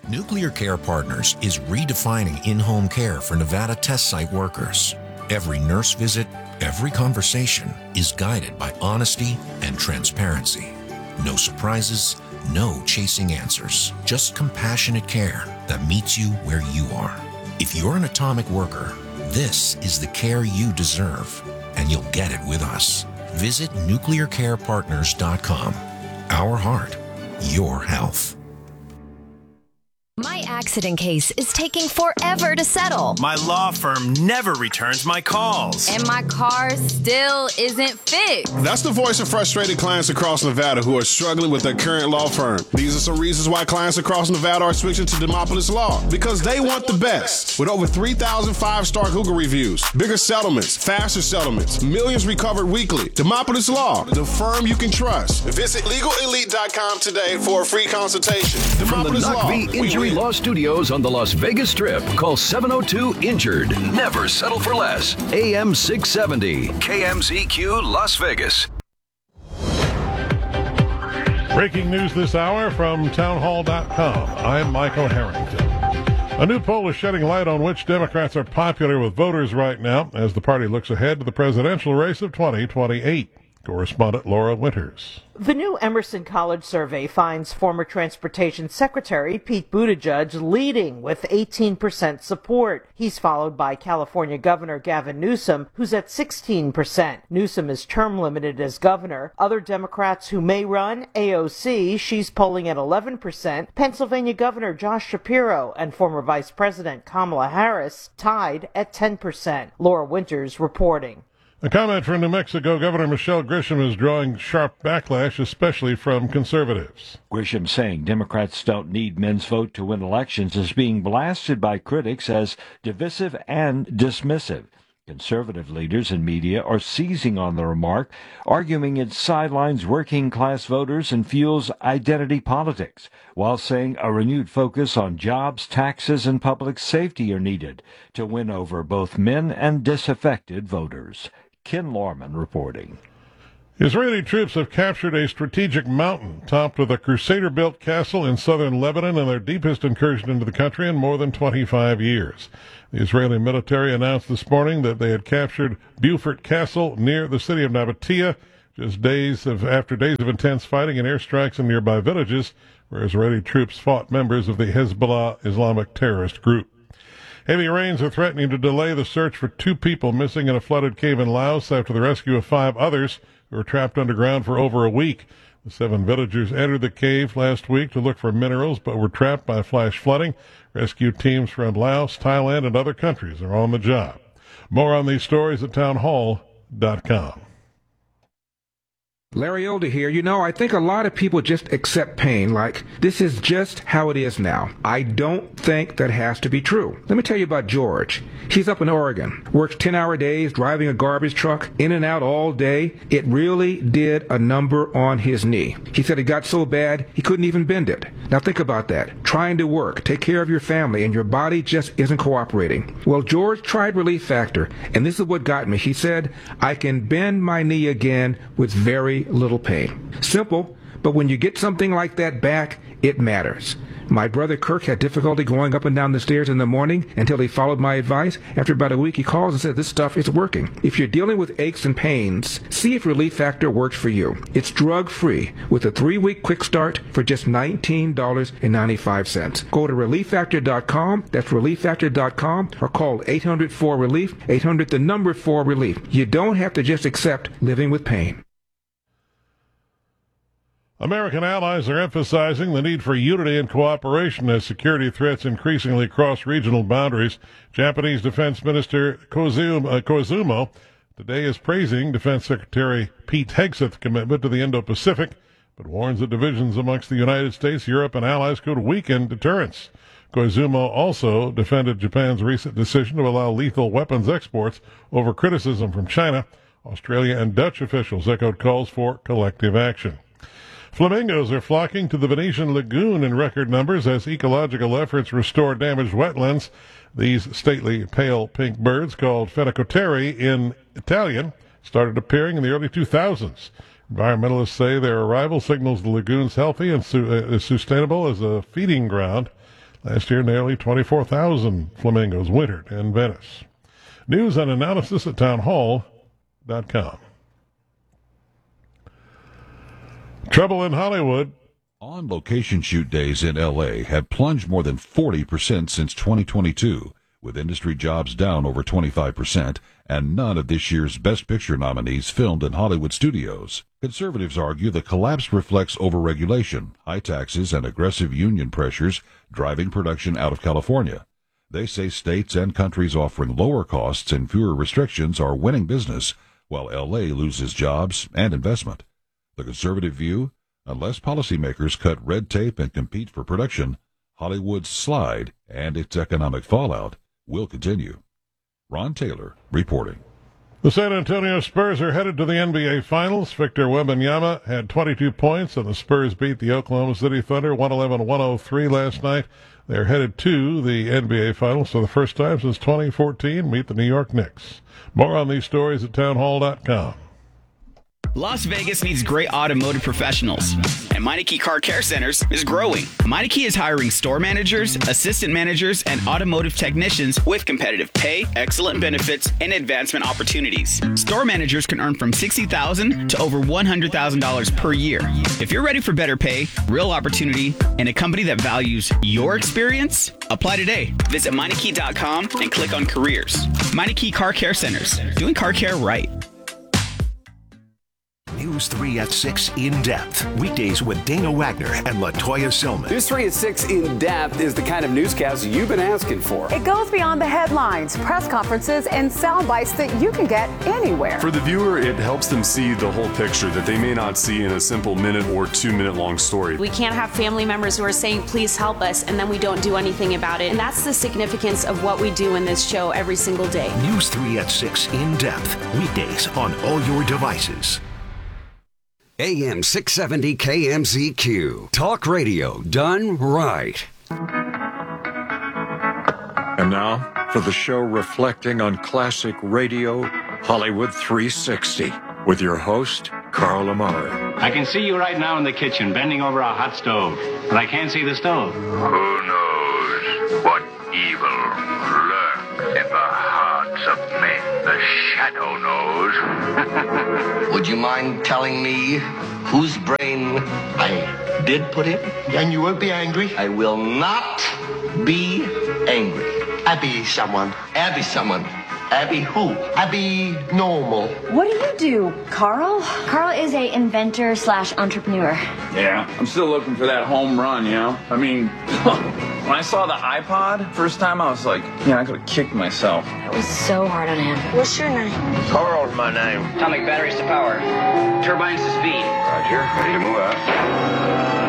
Nuclear Care Partners is redefining in-home care for Nevada test site workers. Every nurse visit, every conversation is guided by honesty and transparency. No surprises, no chasing answers, just compassionate care that meets you where you are. If you're an atomic worker, this is the care you deserve, and you'll get it with us. Visit nuclearcarepartners.com. Our heart, your health. My accident case is taking forever to settle. My law firm never returns my calls. And my car still isn't fixed. That's the voice of frustrated clients across Nevada who are struggling with their current law firm. These are some reasons why clients across Nevada are switching to Demopolis Law. Because they want the best. With over 3,000 five-star Google reviews, bigger settlements, faster settlements, millions recovered weekly. Demopolis Law, the firm you can trust. Visit LegalElite.com today for a free consultation. From the Demopolis Knock Law. V Injury Law Studios on the Las Vegas Strip. Call 702-INJURED. Never settle for less. AM 670. KMZQ Las Vegas. Breaking news this hour from townhall.com. I'm Michael Harrington. A new poll is shedding light on which Democrats are popular with voters right now as the party looks ahead to the presidential race of 2028. Correspondent Laura Winters. The new Emerson College survey finds former Transportation Secretary Pete Buttigieg leading with 18% support. He's followed by California Governor Gavin Newsom, who's at 16%. Newsom is term limited as governor. Other Democrats who may run, AOC, she's polling at 11%. Pennsylvania Governor Josh Shapiro and former Vice President Kamala Harris tied at 10%. Laura Winters reporting. A comment from New Mexico Governor Michelle Grisham is drawing sharp backlash, especially from conservatives. Grisham saying Democrats don't need men's vote to win elections is being blasted by critics as divisive and dismissive. Conservative leaders and media are seizing on the remark, arguing it sidelines working-class voters and fuels identity politics, while saying a renewed focus on jobs, taxes, and public safety are needed to win over both men and disaffected voters. Ken Lorman reporting. Israeli troops have captured a strategic mountain topped with a Crusader-built castle in southern Lebanon in their deepest incursion into the country in more than 25 years. The Israeli military announced this morning that they had captured Beaufort Castle near the city of Nabatea just after days of intense fighting and airstrikes in nearby villages where Israeli troops fought members of the Hezbollah Islamic terrorist group. Heavy rains are threatening to delay the search for 2 people missing in a flooded cave in Laos after the rescue of 5 others who were trapped underground for over a week. The 7 villagers entered the cave last week to look for minerals but were trapped by flash flooding. Rescue teams from Laos, Thailand, and other countries are on the job. More on these stories at townhall.com. Larry Older here. I think a lot of people just accept pain like this is just how it is now. I don't think that has to be true. Let me tell you about George. He's up in Oregon, works 10-hour days, driving a garbage truck, in and out all day. It really did a number on his knee. He said it got so bad he couldn't even bend it. Now think about that. Trying to work, take care of your family, and your body just isn't cooperating. Well, George tried Relief Factor, and this is what got me. He said, I can bend my knee again with very little pain. Simple, but when you get something like that back, it matters. My brother Kirk had difficulty going up and down the stairs in the morning until he followed my advice. After about a week, he calls and says, this stuff is working. If you're dealing with aches and pains, see if Relief Factor works for you. It's drug-free with a 3-week quick start for just $19.95. Go to ReliefFactor.com. That's ReliefFactor.com, or call 800-4-RELIEF, 800-4-RELIEF. You don't have to just accept living with pain. American allies are emphasizing the need for unity and cooperation as security threats increasingly cross regional boundaries. Japanese Defense Minister Koizumi today is praising Defense Secretary Pete Hegseth's commitment to the Indo-Pacific, but warns that divisions amongst the United States, Europe, and allies could weaken deterrence. Koizumi also defended Japan's recent decision to allow lethal weapons exports over criticism from China. Australia and Dutch officials echoed calls for collective action. Flamingos are flocking to the Venetian Lagoon in record numbers as ecological efforts restore damaged wetlands. These stately pale pink birds, called Phenacoteri in Italian, started appearing in the early 2000s. Environmentalists say their arrival signals the lagoon's healthy and sustainable as a feeding ground. Last year, nearly 24,000 flamingos wintered in Venice. News and analysis at townhall.com. Trouble in Hollywood. On-location shoot days in L.A. have plunged more than 40% since 2022, with industry jobs down over 25%, and none of this year's Best Picture nominees filmed in Hollywood studios. Conservatives argue the collapse reflects overregulation, high taxes, and aggressive union pressures driving production out of California. They say states and countries offering lower costs and fewer restrictions are winning business, while L.A. loses jobs and investment. The conservative view, unless policymakers cut red tape and compete for production, Hollywood's slide and its economic fallout will continue. Ron Taylor reporting. The San Antonio Spurs are headed to the NBA Finals. Victor Wembanyama had 22 points, and the Spurs beat the Oklahoma City Thunder 111-103 last night. They're headed to the NBA Finals for the first time since 2014, meet the New York Knicks. More on these stories at townhall.com. Las Vegas needs great automotive professionals, and Meineke Car Care Centers is growing. Meineke is hiring store managers, assistant managers, and automotive technicians with competitive pay, excellent benefits, and advancement opportunities. Store managers can earn from $60,000 to over $100,000 per year. If you're ready for better pay, real opportunity, and a company that values your experience, apply today. Visit Meineke.com and click on careers. Meineke Car Care Centers, doing car care right. News 3 at 6 In Depth. Weekdays with Dana Wagner and LaToya Silman. News 3 at 6 In Depth is the kind of newscast you've been asking for. It goes beyond the headlines, press conferences, and sound bites that you can get anywhere. For the viewer, it helps them see the whole picture that they may not see in a simple minute or 2 minute long story. We can't have family members who are saying, please help us, and then we don't do anything about it. And that's the significance of what we do in this show every single day. News 3 at 6 In Depth. Weekdays on all your devices. AM 670 KMZQ. Talk radio done right. And now for the show reflecting on classic radio, Hollywood 360, with your host, Carl Amari. I can see you right now in the kitchen, bending over a hot stove, but I can't see the stove. Who knows what evil lurks in the hearts of men? The shadow knows. Would you mind telling me whose brain I did put in? And you won't be angry? I will not be angry. Abby someone. Abby someone. Abby who? Abby normal. What do you do, Carl? Carl is a inventor / entrepreneur. Yeah, I'm still looking for that home run, you know? I mean, when I saw the iPod first time, I was like, yeah, I could have kicked myself. That was so hard on him. What's your name? Carl's my name. Atomic batteries to power. Turbines to speed. Roger. Ready to move out.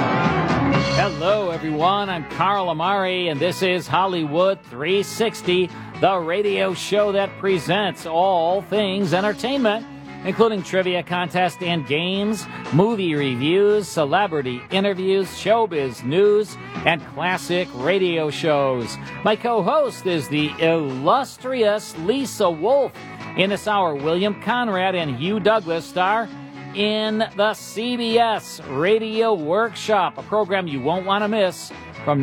Hello, everyone. I'm Carl Amari, and this is Hollywood 360, the radio show that presents all things entertainment, including trivia contests and games, movie reviews, celebrity interviews, showbiz news, and classic radio shows. My co-host is the illustrious Lisa Wolf. In this hour, William Conrad and Hugh Douglas star in the CBS Radio Workshop, a program you won't want to miss from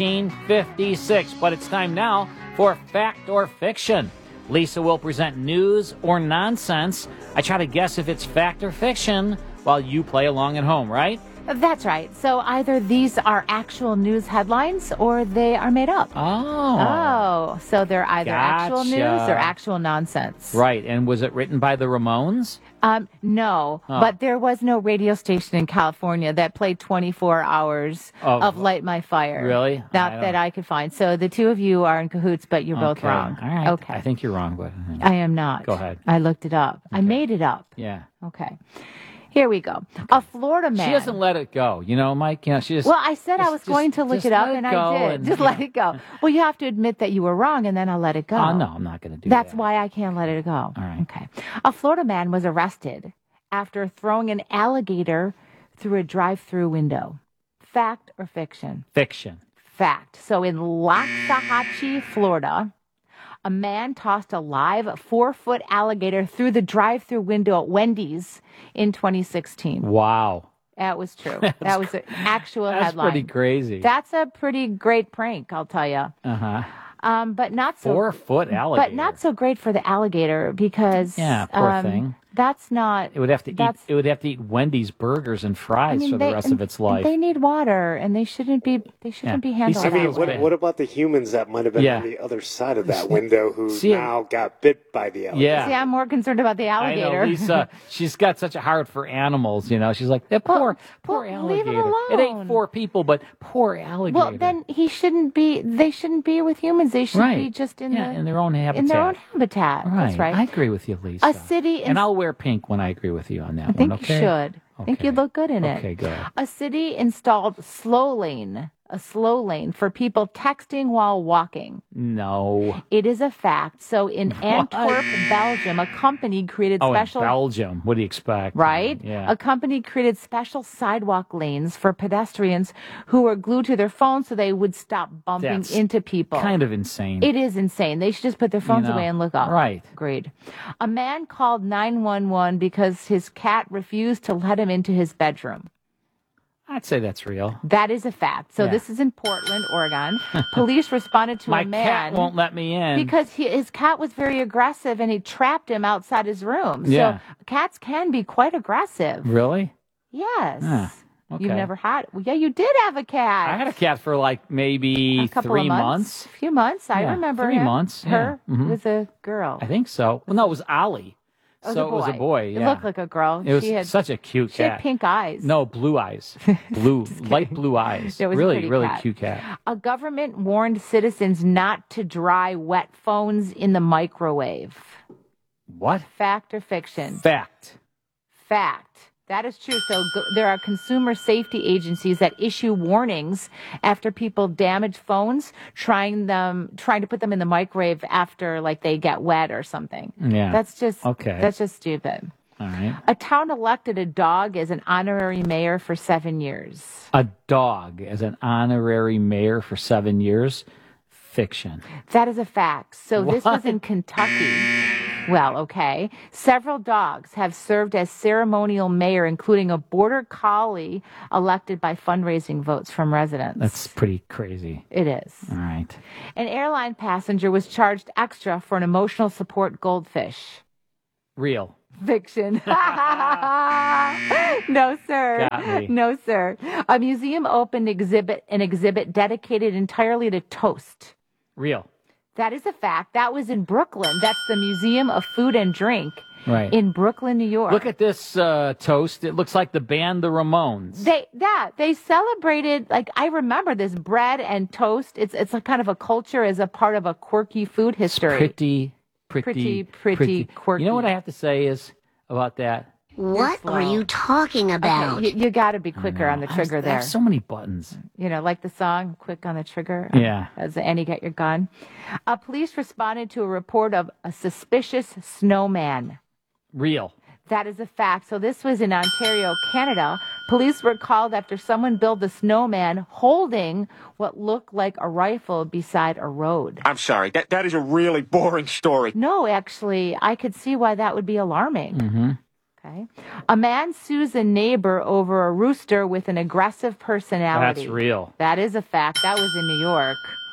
1956. But it's time now for Fact or Fiction. Lisa will present news or nonsense. I try to guess if it's fact or fiction while you play along at home, right? That's right. So either these are actual news headlines or they are made up. Oh. So they're either actual news or actual nonsense. Right. And was it written by the Ramones? No, but there was no radio station in California that played 24 hours of Light My Fire. Really? Not that I could find. So the two of you are in cahoots, but you're both wrong. All right. Okay. I think you're wrong, but I am not. Go ahead. I looked it up. Okay. I made it up. Yeah. Okay. Here we go. Okay. A Florida man. She doesn't let it go. You know, Mike, you know, she just... Well, I said I was going to look it up, and I did. Just let it go. Well, you have to admit that you were wrong, and then I'll let it go. Oh, no, I'm not going to do that. That's why I can't let it go. All right. Okay. A Florida man was arrested after throwing an alligator through a drive-through window. Fact or fiction? Fiction. Fact. So in Loxahatchee, Florida, a man tossed a live 4-foot alligator through the drive-through window at Wendy's in 2016. Wow. That was true. That was an actual That's headline. pretty crazy. That's a pretty great prank, I'll tell you. But not so 4-foot alligator. But not so great for the alligator because poor thing. That's not. It would have to eat. It would have to eat Wendy's burgers and fries for the rest of its life. They need water, and they shouldn't be. They shouldn't be handled. I mean, what about the humans that might have been on the other side of that window who now got bit by the alligator? Yeah. See, I'm more concerned about the alligator. I know, Lisa. She's got such a heart for animals. You know, she's like that poor alligator. Leave it alone. It ain't 4 people, but poor alligator. Well, then he shouldn't be. They shouldn't be with humans. They should be just in their own habitat. In their own habitat. Right. That's right. I agree with you, Lisa. A city, and I'll wear pink when I agree with you on that I think one. Okay. you should. I think you'd look good in it. Okay, good. A city installed a slow lane for people texting while walking. No. It is a fact. So in Antwerp, Belgium, a company created special... in Belgium. What do you expect? Right? Yeah. A company created special sidewalk lanes for pedestrians who were glued to their phones so they would stop bumping into people. Kind of insane. It is insane. They should just put their phones away and look up. Right. Agreed. A man called 911 because his cat refused to let him into his bedroom. I'd say that's real. That is a fact. So this is in Portland, Oregon. Police responded to a man. My cat won't let me in. Because his cat was very aggressive and he trapped him outside his room. Yeah. So cats can be quite aggressive. Really? Yes. Okay. You've never had... Well, yeah, you did have a cat. I had a cat for like maybe a couple 3 of months. A few months. I remember 3 him. months. Her Yeah. was a girl. I think so. Well, no, it was Ollie. It So it was a boy. It Yeah. looked like a girl. It was She had such a cute cat. She had pink eyes. No, blue eyes. Light blue eyes. It was really, a pretty really cat. cute cat. A government warned citizens not to dry wet phones in the microwave. What? Fact or fiction? Fact. That is true. So there are consumer safety agencies that issue warnings after people damage phones, trying to put them in the microwave after like they get wet or something. Yeah. That's just Okay. That's just stupid. All right. A town elected a dog as an honorary mayor for 7 years. A dog as an honorary mayor for 7 years? Fiction. That is a fact. So this was in Kentucky. Well, okay. Several dogs have served as ceremonial mayor, including a border collie elected by fundraising votes from residents. That's pretty crazy. It is. All right. An airline passenger was charged extra for an emotional support goldfish. Real. Fiction. No, sir. Got me. No, sir. A museum opened an exhibit dedicated entirely to toast. Real. That is a fact. That was in Brooklyn. That's the Museum of Food and Drink in Brooklyn, New York. Look at this toast. It looks like the band The Ramones. They celebrated, like, I remember this bread and toast. It's a kind of a culture as a part of a quirky food history. It's pretty quirky. You know what I have to say is about that? What are you talking about? Okay, you got to be quicker on the trigger there. There's so many buttons. You know, like the song, quick on the trigger. Yeah. As Annie, get your gun. Police responded to a report of a suspicious snowman. Real. That is a fact. So this was in Ontario, Canada. Police were called after someone built a snowman holding what looked like a rifle beside a road. I'm sorry. That is a really boring story. No, actually, I could see why that would be alarming. Mm-hmm. Okay. A man sues a neighbor over a rooster with an aggressive personality. That's real. That is a fact. That was in New York.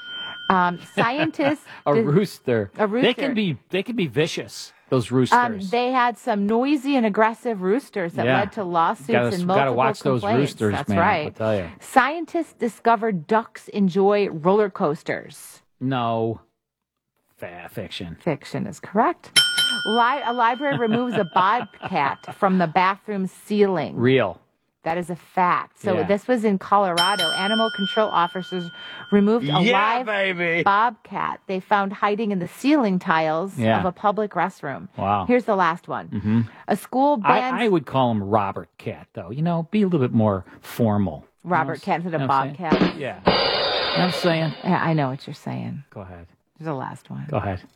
Scientists. A rooster. A rooster. They can be vicious. Those roosters. They had some noisy and aggressive roosters that led to lawsuits and multiple Gotta watch complaints. those roosters, That's man. right. I'll tell you. Scientists discovered ducks enjoy roller coasters. No. Fiction. Fiction is correct. A library removes a bobcat from the bathroom ceiling. Real. That is a fact. So this was in Colorado. Animal control officers removed a live bobcat they found hiding in the ceiling tiles of a public restroom. Wow. Here's the last one. Mm-hmm. A school bans... I would call him Robert Cat, though. You know, be a little bit more formal. Robert Cat instead of you know what I'm Bobcat. saying? Yeah. You know what I'm saying? Yeah, I know what you're saying. Go ahead. There's the last one. Go ahead.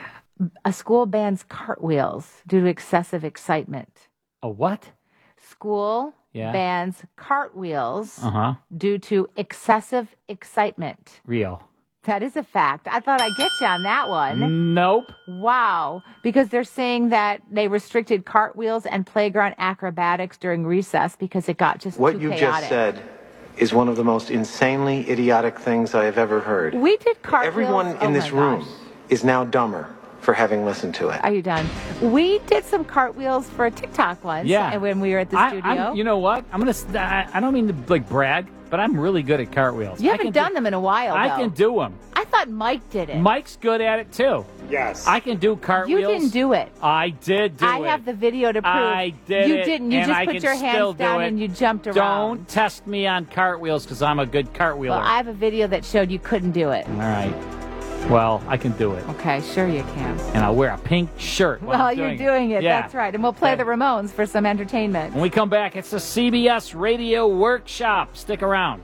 A school bans cartwheels due to excessive excitement. A what? School bans cartwheels due to excessive excitement. Real. That is a fact. I thought I'd get you on that one. Nope. Wow. Because they're saying that they restricted cartwheels and playground acrobatics during recess because it got just too chaotic. What you just said is one of the most insanely idiotic things I have ever heard. We did cartwheels. Everyone in this room is now dumber for having listened to it. Are you done? We did some cartwheels for a TikTok once. Yeah. When we were at the studio. You know what? I don't mean to brag, but I'm really good at cartwheels. You haven't done them in a while, though. I can do them. I thought Mike did it. Mike's good at it, too. Yes. I can do cartwheels. You didn't do it. I did do it. I have the video to prove. I did you it. Didn't. You just put your hands down and you jumped around. Don't test me on cartwheels because I'm a good cartwheeler. Well, I have a video that showed you couldn't do it. All right. Well, I can do it. Okay, sure you can. And I'll wear a pink shirt while I'm you're doing it. Yeah. That's right. And we'll play the Ramones for some entertainment. When we come back, it's the CBS Radio Workshop. Stick around.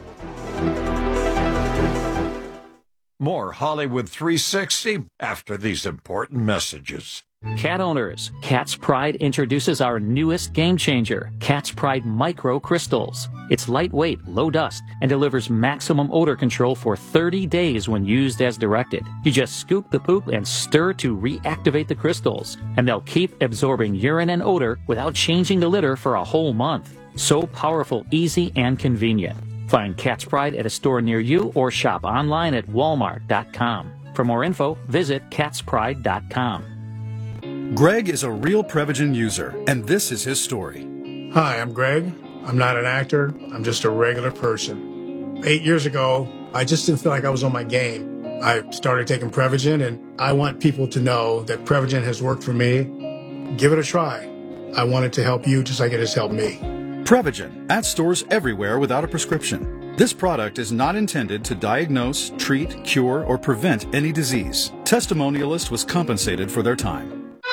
More Hollywood 360 after these important messages. Cat owners, Cat's Pride introduces our newest game changer, Cat's Pride Micro Crystals. It's lightweight, low dust, and delivers maximum odor control for 30 days when used as directed. You just scoop the poop and stir to reactivate the crystals, and they'll keep absorbing urine and odor without changing the litter for a whole month. So powerful, easy, and convenient. Find Cat's Pride at a store near you or shop online at walmart.com. For more info, visit catspride.com. Greg is a real Prevagen user, and this is his story. Hi, I'm Greg. I'm not an actor. I'm just a regular person. 8 years ago, I just didn't feel like I was on my game. I started taking Prevagen, and I want people to know that Prevagen has worked for me. Give it a try. I want it to help you just like it has helped me. Prevagen, at stores everywhere without a prescription. This product is not intended to diagnose, treat, cure, or prevent any disease. Testimonialist was compensated for their time.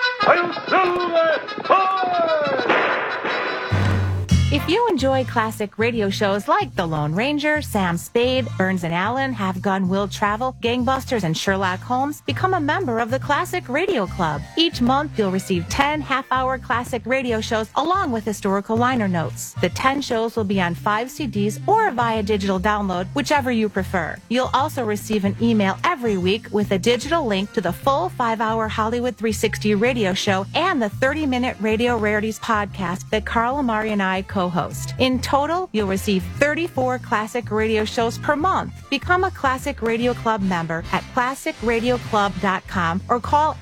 If you enjoy classic radio shows like The Lone Ranger, Sam Spade, Burns and Allen, Have Gun Will Travel, Gangbusters, and Sherlock Holmes, become a member of the Classic Radio Club. Each month, you'll receive 10 half-hour classic radio shows along with historical liner notes. The 10 shows will be on 5 CDs or via digital download, whichever you prefer. You'll also receive an email every week with a digital link to the full 5-hour Hollywood 360 radio show and the 30-minute Radio Rarities podcast that Carl Amari and I co-host. In total, you'll receive 34 classic radio shows per month. Become a Classic Radio Club member at classicradioclub.com or call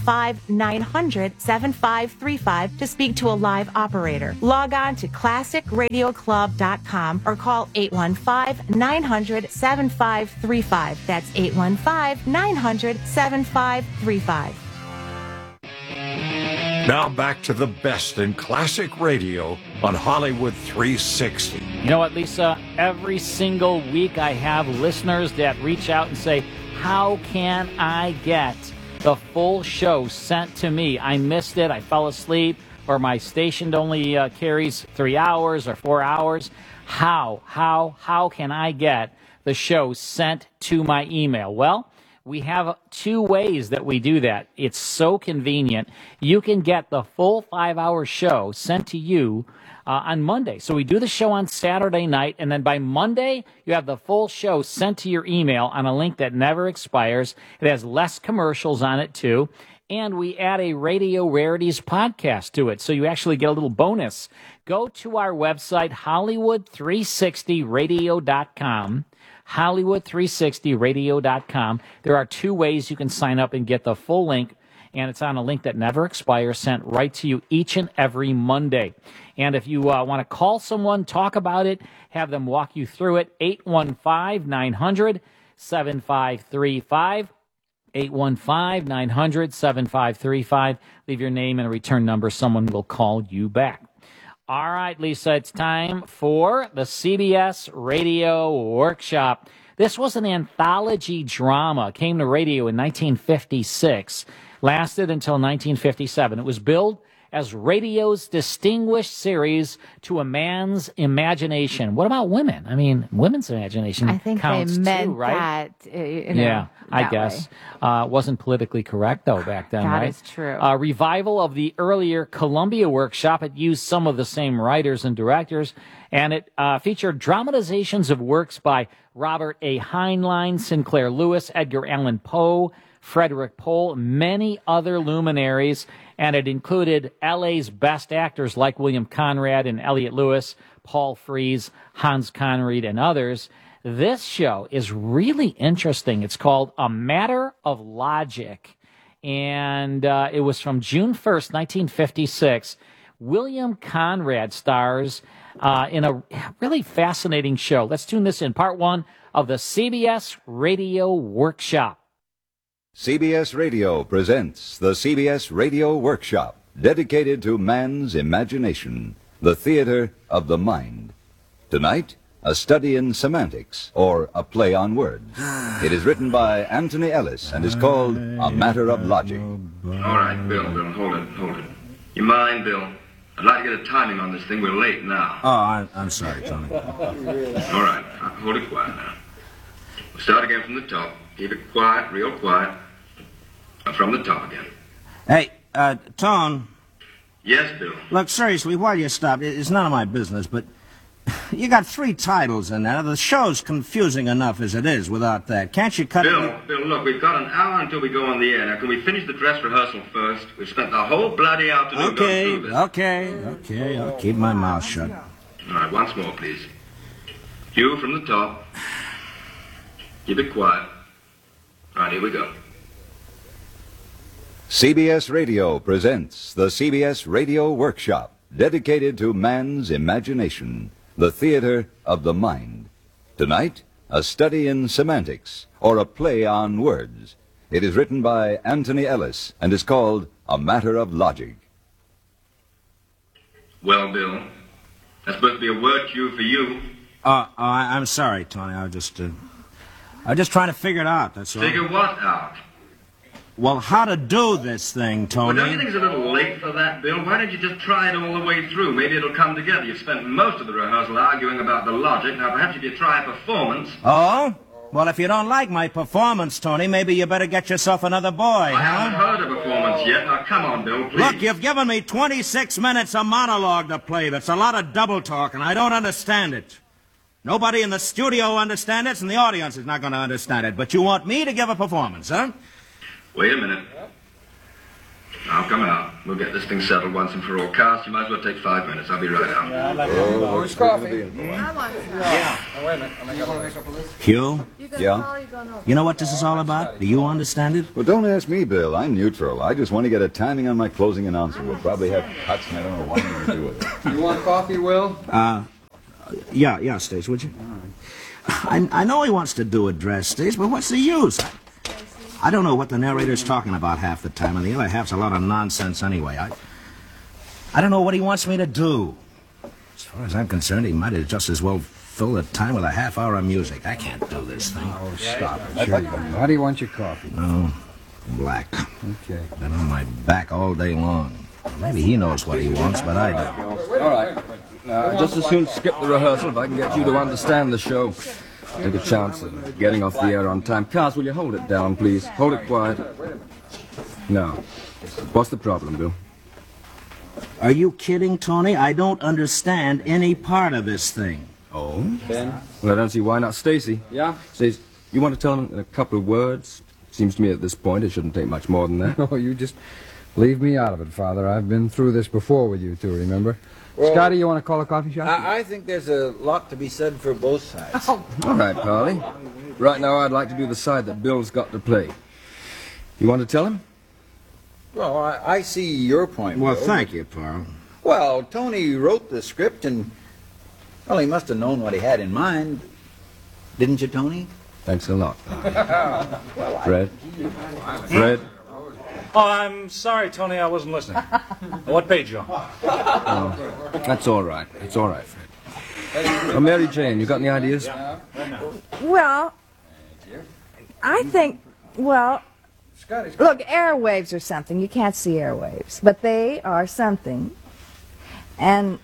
815-900-7535 to speak to a live operator. Log on to classicradioclub.com or call 815-900-7535. That's 815-900-7535. Now back to the best in classic radio on Hollywood 360. You know what, Lisa? Every single week I have listeners that reach out and say, how can I get the full show sent to me? I missed it, I fell asleep, or my station only carries 3 hours or 4 hours. How can I get the show sent to my email? Well, we have 2 ways that we do that. It's so convenient. You can get the full 5-hour show sent to you on Monday. So we do the show on Saturday night, and then by Monday, you have the full show sent to your email on a link that never expires. It has less commercials on it, too. And we add a Radio Rarities podcast to it, so you actually get a little bonus. Go to our website, Hollywood360radio.com. Hollywood360radio.com. There are 2 ways you can sign up and get the full link, and it's on a link that never expires, sent right to you each and every Monday. And if you want to call someone, talk about it, have them walk you through it, 815-900-7535. 815-900-7535. Leave your name and a return number. Someone will call you back. All right, Lisa, it's time for the CBS Radio Workshop. This was an anthology drama. It came to radio in 1956, lasted until 1957. It was billed as radio's distinguished series to a man's imagination. What about women? I mean, women's imagination I think counts they meant too, right? that. I guess. Wasn't politically correct, though, back then, right? That is true. Revival of the earlier Columbia workshop. It used some of the same writers and directors, and it featured dramatizations of works by Robert A. Heinlein, Sinclair Lewis, Edgar Allan Poe, Frederick Pohl, many other luminaries, and it included LA's best actors like William Conrad and Elliot Lewis, Paul Frees, Hans Conried, and others. This show is really interesting. It's called A Matter of Logic, and it was from June 1st, 1956. William Conrad stars in a really fascinating show. Let's tune this in. Part 1 of the CBS Radio Workshop. CBS Radio presents the CBS Radio Workshop, dedicated to man's imagination, the theater of the mind. Tonight, a study in semantics, or a play on words. It is written by Anthony Ellis and is called A Matter of Logic. All right, Bill, hold it. You mind, Bill? I'd like to get a timing on this thing. We're late now. Oh, I'm sorry, Tony. All right, hold it quiet now. We'll start again from the top. Keep it quiet, real quiet. From the top again. Hey, Tone. Yes, Bill. Look, seriously, while you stop, it's none of my business, but you got 3 titles in there. The show's confusing enough as it is without that. Can't you cut it? Bill, look, we've got an hour until we go on the air. Now, can we finish the dress rehearsal first? We've spent the whole bloody afternoon going through this. Okay, I'll keep my mouth shut. All right, once more, please. You from the top. Keep it quiet. All right, here we go. CBS Radio presents the CBS Radio Workshop, dedicated to man's imagination, the theater of the mind. Tonight, a study in semantics, or a play on words. It is written by Anthony Ellis and is called A Matter of Logic. Well, Bill, that's supposed to be a word cue for you. I'm sorry, Tony. I was just trying to figure it out, that's all. Figure what out? Well, how to do this thing, Tony. Well, don't you think it's a little late for that, Bill? Why don't you just try it all the way through? Maybe it'll come together. You've spent most of the rehearsal arguing about the logic. Now, perhaps if you try a performance... Oh? Well, if you don't like my performance, Tony, maybe you better get yourself another boy, I haven't heard a performance yet. Now, come on, Bill, please. Look, you've given me 26 minutes of monologue to play. That's a lot of double talk, and I don't understand it. Nobody in the studio understands it, and the audience is not going to understand it. But you want me to give a performance, huh? Wait a minute. I'll come out. We'll get this thing settled once and for all. Cast, you might as well take 5 minutes. I'll be right out. Yeah, I'd like where's coffee? Yeah. Oh, wait a minute. You want to make up a list? Hugh? Yeah? You know what this is all about? Do you understand it? Well, don't ask me, Bill. I'm neutral. I just want to get a timing on my closing announcer. We'll probably have cuts, and I don't know what I'm going to do with it. You want coffee, Will? Yeah, Stace, would you? I know he wants to do a dress, Stace, but what's the use? I don't know what the narrator's talking about half the time, and the other half's a lot of nonsense anyway. I don't know what he wants me to do. As far as I'm concerned, he might have just as well filled the time with a half hour of music. I can't do this thing. Oh, stop it. Sure you do. How do you want your coffee? Oh, black. Okay. Been on my back all day long. Maybe he knows what he wants, but I don't. All right. Just as soon skip the rehearsal if I can get you to understand the show. Take a chance of getting off the air on time. Cars, will you hold it down, please? Hold it quiet. Now, what's the problem, Bill? Are you kidding, Tony? I don't understand any part of this thing. Oh? Ben? Well, I don't see why not. Stacy. Yeah? Stacy, you want to tell him in a couple of words? Seems to me at this point it shouldn't take much more than that. Oh, you just leave me out of it, Father. I've been through this before with you two, remember? Well, Scotty, you want to call a coffee shop? I think there's a lot to be said for both sides. Oh. All right, Carly. Right now, I'd like to do the side that Bill's got to play. You want to tell him? Well, I see your point, Well, Bill. thank you, Carl. Well, Tony wrote the script, and, well, he must have known what he had in mind. Didn't you, Tony? Thanks a lot. Fred? Fred? Oh, I'm sorry, Tony, I wasn't listening. What page you on? Oh, that's all right. It's all right, Fred. Oh, Mary Jane, you got any ideas? Well, I think, well, Look, airwaves are something. You can't see airwaves, but they are something. And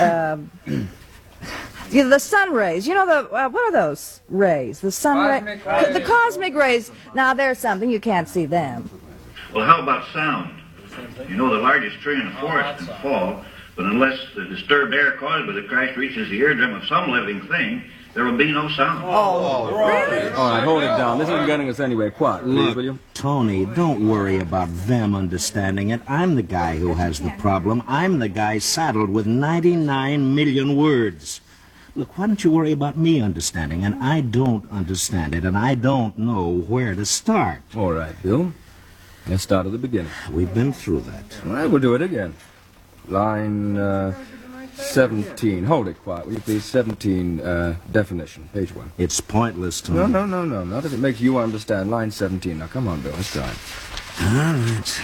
the sun rays, you know, what are those rays? The sun rays, the cosmic rays. Now, they're something. You can't see them. Well, how about sound? You know, the largest tree in the forest can fall, but unless the disturbed air caused by the crash reaches the eardrum of some living thing, there will be no sound. Oh, really? All right, hold it down. This isn't getting us anywhere. Quiet, please, will you? Tony, don't worry about them understanding it. I'm the guy who has the problem. I'm the guy saddled with 99 million words. Look, why don't you worry about me understanding? And I don't understand it, and I don't know where to start. All right, Bill. Let's start at the beginning. We've been through that. All right, we'll do it again. Line 17. Hold it quiet, will you please? 17, definition, page 1. It's pointless to me. No. Not if it makes you understand. Line 17. Now, come on, Bill. Let's try it. All right.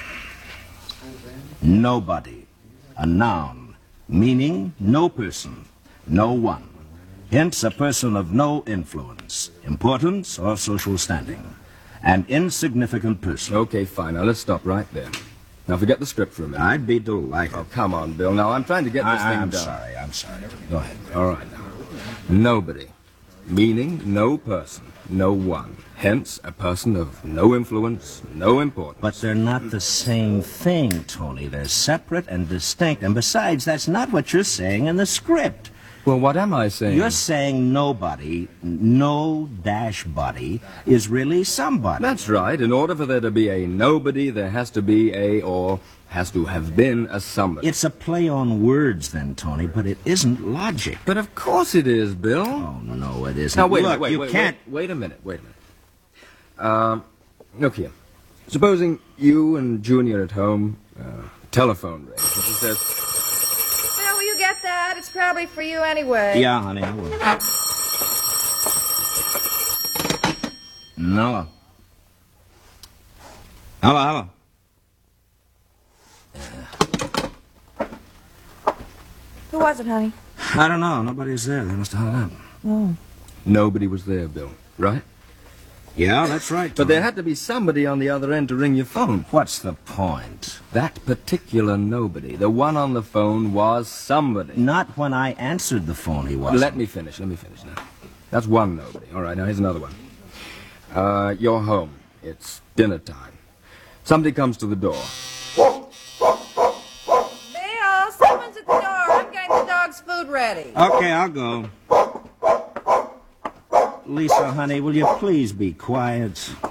Nobody. A noun. Meaning no person. No one. Hence, a person of no influence, importance, or social standing. An insignificant person. Okay, fine. Now, let's stop right there. Now, forget the script for a minute. I'd be delighted. Oh, come on, Bill. Now, I'm trying to get this thing done. I'm sorry. Go ahead. All right, now. Nobody. Meaning no person. No one. Hence, a person of no influence, no importance. But they're not the same thing, Tony. They're separate and distinct. And besides, that's not what you're saying in the script. Well, what am I saying? You're saying nobody, no-body, is really somebody. That's right. In order for there to be a nobody, there has to be or has to have been a somebody. It's a play on words then, Tony, but it isn't logic. But of course it is, Bill. Oh, no, it isn't. Now, wait a minute. Wait a minute. Look here. Supposing you and Junior at home, telephone rings, and she says... Bill, will you get that? It's probably for you anyway. Yeah, honey, I will. No. Hello. Who was it, honey? I don't know. Nobody's there. They must have hung up. Oh. Nobody was there, Bill, right? Yeah, that's right, Tony. But there had to be somebody on the other end to ring your phone. What's the point? That particular nobody, the one on the phone, was somebody. Not when I answered the phone, he wasn't. Let me finish now. That's one nobody. All right, now here's another one. You're home. It's dinner time. Somebody comes to the door. Bill, someone's at the door. I'm getting the dog's food ready. Okay, I'll go. Lisa, honey, will you please be quiet?